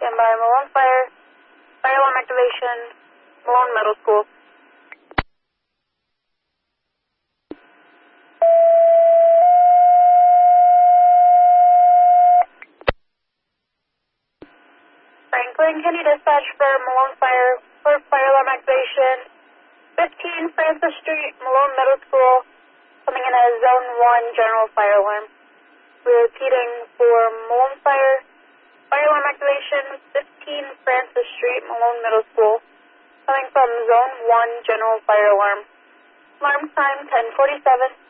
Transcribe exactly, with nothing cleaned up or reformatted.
Stand by, Malone Fire. Fire alarm activation, Malone Middle School. Franklin County Dispatch for Malone Fire for fire alarm activation. fifteen Francis Street, Malone Middle School, coming in as Zone one General Fire Alarm. We're repeating for Malone Fire, fire alarm activation, fifteen Francis Street, Malone Middle School, coming from Zone one General Fire Alarm. Alarm time ten forty-seven.